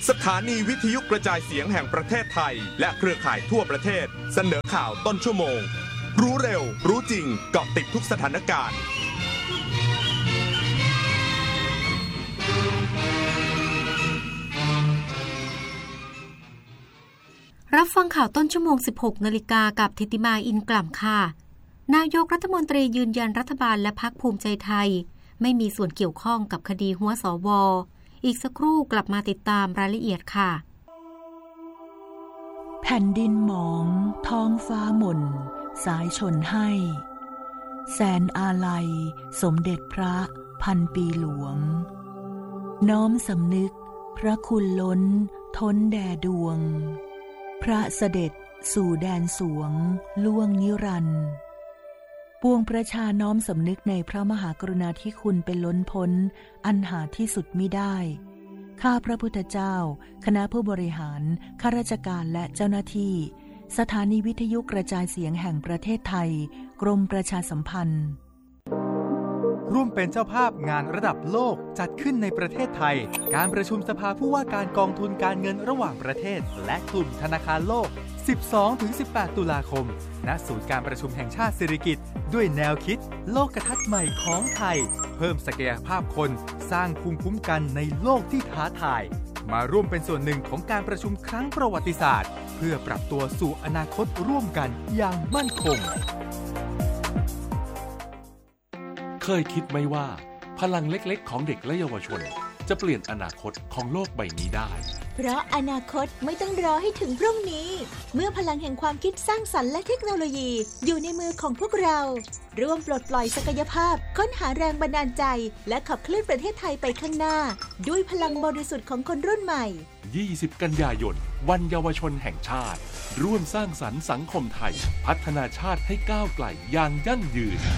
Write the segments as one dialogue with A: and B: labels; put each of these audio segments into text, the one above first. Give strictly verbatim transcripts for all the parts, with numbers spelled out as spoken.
A: สถานีวิทยุกระจายเสียงแห่งประเทศไทยและเครือข่ายทั่วประเทศเสนอข่าวต้นชั่วโมงรู้เร็วรู้จริงเกาะติดทุกสถานการณ์
B: รับฟังข่าวต้นชั่วโมง สิบหกนาฬิกา กับธิติมาอินกล่ำค่ะนายกรัฐมนตรียืนยันรัฐบาลและพรรคภูมิใจไทยไม่มีส่วนเกี่ยวข้องกับคดีหัวสว.อีกสักครู่กลับมาติดตามรายละเอียดค่ะ
C: แผ่นดินหมองท้องฟ้าหม่นสายชนให้แสนอาลัยสมเด็จพระพันปีหลวงน้อมสำนึกพระคุณล้นท้นแด่ดวงพระเสด็จสู่แดนสวงล่วงนิรันดร์ปวงประชาน้อมสำนึกในพระมหากรุณาธิคุณเป็นล้นพ้นอันหาที่สุดมิได้ข้าพระพุทธเจ้าคณะผู้บริหารข้าราชการและเจ้าหน้าที่สถานีวิทยุกระจายเสียงแห่งประเทศไทยกรมประชาสัมพันธ์
D: ร่วมเป็นเจ้าภาพงานระดับโลกจัดขึ้นในประเทศไทยการประชุมสภาผู้ว่าการกองทุนการเงินระหว่างประเทศและกลุ่มธนาคารโลก สิบสองถึงสิบแปด ตุลาคมณศูนย์การประชุมแห่งชาติสิริกิติ์ด้วยแนวคิดโลกทัศน์ใหม่ของไทยเพิ่มศักยภาพคนสร้างภูมิคุ้มกันในโลกที่ท้าทายมาร่วมเป็นส่วนหนึ่งของการประชุมครั้งประวัติศาสตร์เพื่อปรับตัวสู่อนาคตร่วมกันอย่างมั่นคง
E: เคยคิดไหมว่าพลังเล็กๆของเด็กและเยาวชนจะเปลี่ยนอนาคตของโลกใบนี้ได้
F: เพราะอนาคตไม่ต้องรอให้ถึงพรุ่งนี้เมื่อพลังแห่งความคิดสร้างสรรค์และเทคโนโลยีอยู่ในมือของพวกเราร่วมปลดปล่อยศักยภาพค้นหาแรงบันดาลใจและขับเคลื่อนประเทศไทยไปข้างหน้าด้วยพลังบริสุทธิ์ของคนรุ่นใหม่
E: ยี่สิบกันยายนวันเยาวชนแห่งชาติร่วมสร้างสรรค์สังคมไทยพัฒนาชาติให้ก้าวไกลอย่างยั่งยืน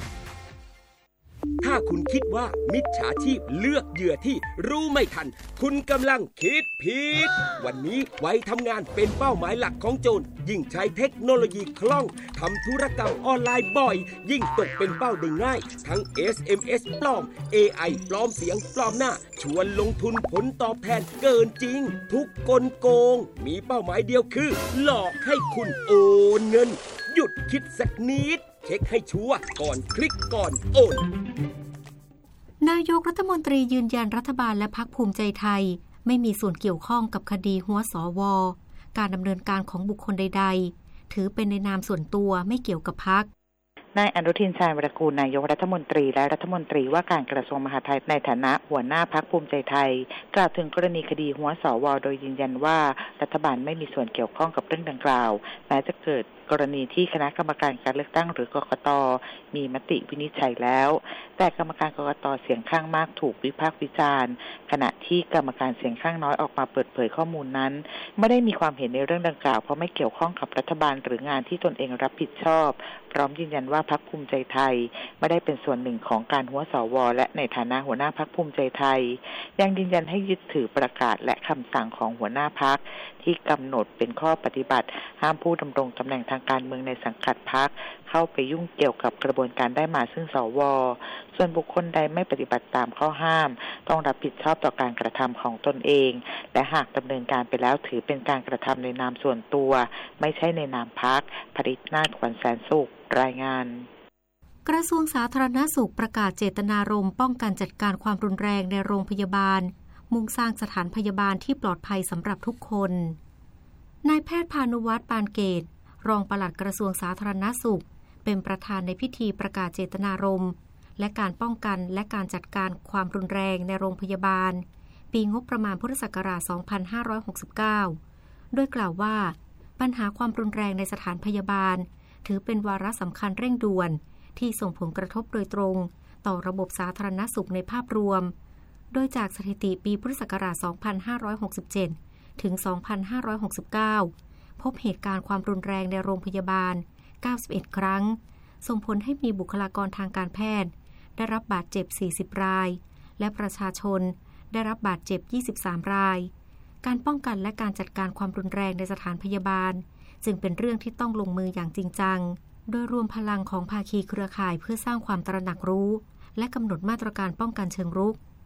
G: ถ้าคุณคิดว่ามิจฉาชีพเลือกเหยื่อที่รู้ไม่ทันคุณกำลังคิดผิดวันนี้ไว้ทำงานเป็นเป้าหมายหลักของโจรยิ่งใช้เทคโนโลยีคล่องทำธุรกรรมออนไลน์บ่อยยิ่งตกเป็นเป้าได้ง่ายทั้ง เอส เอ็ม เอส ปลอม เอ ไอ ปลอมเสียงปลอมหน้าชวนลงทุนผลตอบแทนเกินจริงทุกกลโกงมีเป้าหมายเดียวคือหลอกให้คุณโอนเงินหยุดคิดสักนิดเช็คให้ชัวร์ก่อนคลิกก่อนโอน
B: นายกรัฐมนตรียืนยันรัฐบาลและพรรคภูมิใจไทยไม่มีส่วนเกี่ยวข้องกับคดีหัวสว.การดำเนินการของบุคคลใดๆถือเป็นในนามส่วนตัวไม่เกี่ยวกับพรรคนายอนุทินชาญวิรากูลนายกรัฐมนตรีและรัฐมนตรีว่าการกระทรวงมหาดไทยในฐานะหัวหน้าพรรคภูมิใจไทยกล่าวถึงกรณีคดีหัวสว.โดยยืนยันว่ารัฐบาลไม่มีส่วนเกี่ยวข้องกับเรื่องดังกล่าวแม้จะเกิดกรณีที่คณะกรรมการการเลือกตั้งหรือกกต.มีมติวินิจฉัยแล้วแต่กรรมการกกต.เสียงข้างมากถูกวิพากษ์วิจารณ์ขณะที่กรรมการเสียงข้างน้อยออกมาเปิดเผยข้อมูลนั้นไม่ได้มีความเห็นในเรื่องดังกล่าวเพราะไม่เกี่ยวข้องกับรัฐบาลหรืองานที่ตนเองรับผิดชอบพร้อมยืนยันว่าพรรคภูมิใจไทยไม่ได้เป็นส่วนหนึ่งของการหัวสว.และในฐานะหัวหน้าพรรคภูมิใจไทยยังยืนยันให้ยึดถือประกาศและคำสั่งของหัวหน้าพรรคที่กำหนดเป็นข้อปฏิบัติห้ามผู้ดำรงตำแหน่งทางการเมืองในสังกัดพรรคเข้าไปยุ่งเกี่ยวกับกระบวนการได้มาซึ่งสว.ส่วนบุคคลใดไม่ปฏิบัติตามข้อห้ามต้องรับผิดชอบต่อการกระทำของตนเองและหากดำเนินการไปแล้วถือเป็นการกระทำในนามส่วนตัวไม่ใช่ในนามพรรคผลิตนาถขวัญแสนสุขรายงานกระทรวงสาธารณสุขประกาศเจตนารมณ์ป้องกันจัดการความรุนแรงในโรงพยาบาลมุ่งสร้างสถานพยาบาลที่ปลอดภัยสำหรับทุกคนนายแพทย์พานุวัฒน์ปานเกตรองปลัดกระทรวงสาธารณสุขเป็นประธานในพิธีประกาศเจตนารมณ์และการป้องกันและการจัดการความรุนแรงในโรงพยาบาลปีงบประมาณพุทธศักราชสองพันห้าร้อยหกสิบเก้าโดยกล่าวว่าปัญหาความรุนแรงในสถานพยาบาลถือเป็นวาระสำคัญเร่งด่วนที่ส่งผลกระทบโดยตรงต่อระบบสาธารณสุขในภาพรวมโดยจากสถิติปีพุทธศักราชสองพันห้าร้อยหกสิบเจ็ดถึงสองพันห้าร้อยหกสิบเก้าพบเหตุการณ์ความรุนแรงในโรงพยาบาลเก้าสิบเอ็ดครั้งส่งผลให้มีบุคลากรทางการแพทย์ได้รับบาดเจ็บสี่สิบรายและประชาชนได้รับบาดเจ็บยี่สิบสามรายการป้องกันและการจัดการความรุนแรงในสถานพยาบาลจึงเป็นเรื่องที่ต้องลงมืออย่างจริงจังโดยรวมพลังของภาคีเครือข่ายเพื่อสร้างความตระหนักรู้และกำหนดมาตรการป้องกันเชิงรุก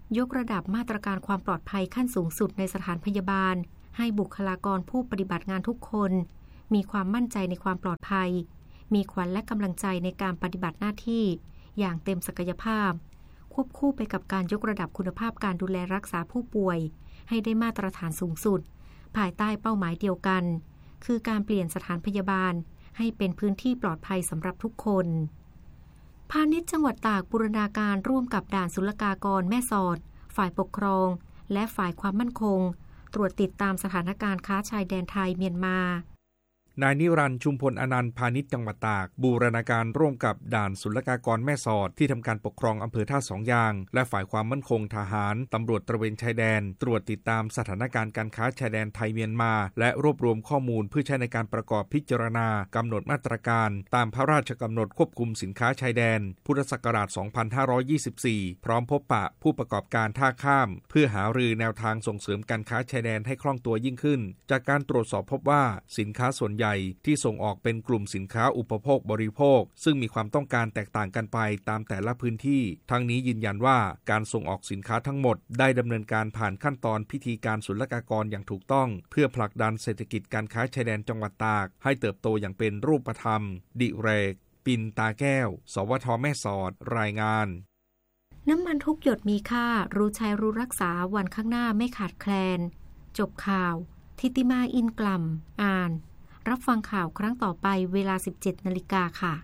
B: ยกระดับมาตรการความปลอดภัยขั้นสูงสุดในสถานพยาบาลให้บุคลากรผู้ปฏิบัติงานทุกคนมีความมั่นใจในความปลอดภัยมีขวัญและกำลังใจในการปฏิบัติหน้าที่อย่างเต็มศักยภาพควบคู่ไปกับการยกระดับคุณภาพการดูแลรักษาผู้ป่วยให้ได้มาตรฐานสูงสุดภายใต้เป้าหมายเดียวกันคือการเปลี่ยนสถานพยาบาลให้เป็นพื้นที่ปลอดภัยสำหรับทุกคนพาณิชย์จังหวัดตากบูรณาการร่วมกับด่านศุลกากรแม่สอดฝ่ายปกครองและฝ่ายความมั่นคงตรวจติดตามสถานการณ์ค้าชายแดนไทยเมียนมานายนิรันดร์ชุมพลอนันต์พาณิชย์จังหวัดตากบูรณาการร่วมกับด่านศุลกากรแม่สอดที่ทำการปกครองอำเภอท่าสองยางและฝ่ายความมั่นคงทหารตำรวจตระเวนชายแดนตรวจติดตามสถานการณ์การค้าชายแดนไทยเมียนมาและรวบรวมข้อมูลเพื่อใช้ในการประกอบพิจารณากำหนดมาตรการตามพระราชกำหนดควบคุมสินค้าชายแดนพุทธศักราชสองพันห้าร้อยยี่สิบสี่พร้อมพบปะผู้ประกอบการท่าข้ามเพื่อหารือแนวทางส่งเสริมการค้าชายแดนให้คล่องตัวยิ่งขึ้นจากการตรวจสอบพบว่าสินค้าส่วนใหญ่ที่ส่งออกเป็นกลุ่มสินค้าอุปโภคบริโภคซึ่งมีความต้องการแตกต่างกันไปตามแต่ละพื้นที่ทั้งนี้ยืนยันว่าการส่งออกสินค้าทั้งหมดได้ดำเนินการผ่านขั้นตอนพิธีการศุลกากรอย่างถูกต้องเพื่อผลักดันเศรษฐกิจการค้าชายแดนจังหวัดตากให้เติบโตอย่างเป็นรูปธรรมดิเรกปินตาแก้วสวทแม่สอดรายงานน้ำมันทุกหยดมีค่ารู้ใช้รู้รักษาวันข้างหน้าไม่ขาดแคลนจบข่าวทิติมาอินกล่ำอ่านรับฟังข่าวครั้งต่อไปเวลา สิบเจ็ดนาฬิกา นค่ะ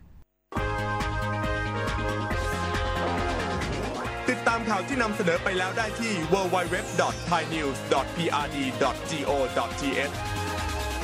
A: ติดตามข่าวที่นำเสนอไปแล้วได้ที่ ดับเบิลยู ดับเบิลยู ดับเบิลยู ดอท ไทยนิวส์ ดอท พี อาร์ ดี ดอท จี โอ ดอท ที เอช